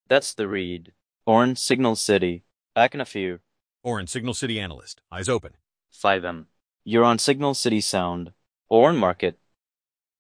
That's the read. Orange Signal City. Back in a few. Orin, Signal City Analyst. Eyes open. 5M. You're on Signal City Sound. Oran Market.